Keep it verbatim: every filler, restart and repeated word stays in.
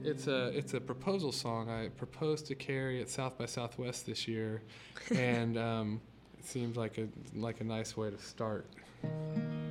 It's a it's a proposal song. I proposed to Carrie at South by Southwest this year, and um, it seems like a like a nice way to start.